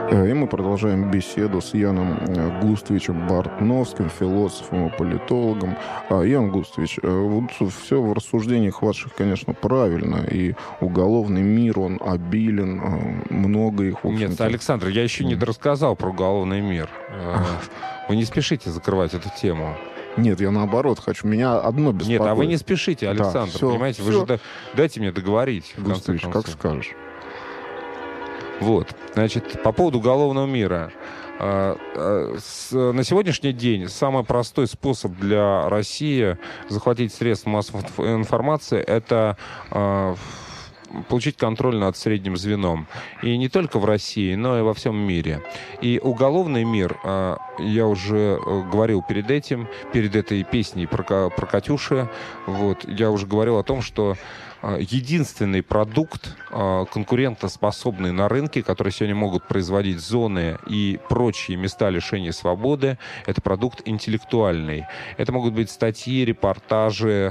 И мы продолжаем беседу с Яном Густовичем Бартновским, философом и политологом. Ян Густович, вот все в рассуждениях ваших, конечно, правильно. И уголовный мир, он обилен, много их, в общем-то. Нет, Александр, я еще не дорассказал про уголовный мир. Вы не спишите закрывать эту тему. Нет, я наоборот хочу. Меня одно беспокоит. Нет, а вы не спешите, Александр, да, все, понимаете? Все. Вы же дайте мне договорить. Густович, как скажешь. Вот, значит, по поводу уголовного мира. На сегодняшний день самый простой способ для России захватить средства массовой информации — это получить контроль над средним звеном. И не только в России, но и во всем мире. И уголовный мир, я уже говорил перед этим, перед этой песней про Катюши, вот, я уже говорил о том, что единственный продукт, конкурентоспособный на рынке, который сегодня могут производить зоны и прочие места лишения свободы, это продукт интеллектуальный. Это могут быть статьи, репортажи,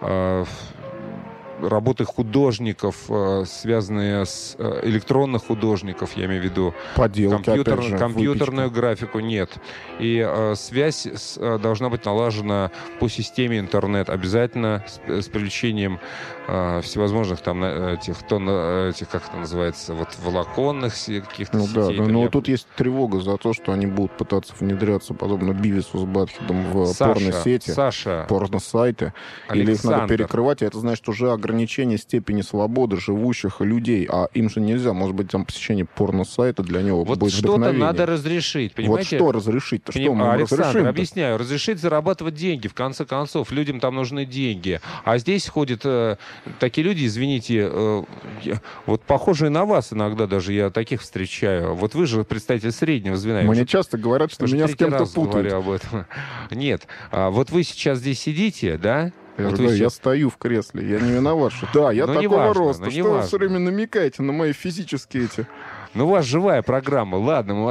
работы художников, связанные с электронных художников, я имею в виду поделки, компьютерную графику, нет. И связь должна быть налажена по системе интернет, обязательно с привлечением всевозможных там этих, как это называется, вот волоконных каких-то сетей. Да, но тут есть тревога за то, что они будут пытаться внедряться, подобно Бивису с Батхедом, в порносети, порносайты. Или их надо перекрывать, и это значит уже ограничение степени свободы живущих людей, а им же нельзя, может быть, там посещение порносайта для него вот будет что-то вдохновение. Надо разрешить, понимаете? Вот что разрешить-то? Что мы Александр, разрешим-то? Объясняю. Разрешить зарабатывать деньги, в конце концов. Людям там нужны деньги. А здесь ходят такие люди, извините, вот похожие на вас иногда даже, я таких встречаю. Вот вы же представитель среднего звена. Мне часто говорят, что меня с кем-то путают. Об этом. Нет. Вот вы сейчас здесь сидите, да? Я стою в кресле, я не виноват, что... Да, я такого роста. Что вы все время намекаете на мои физические эти... Ну, у вас живая программа. Ладно, мы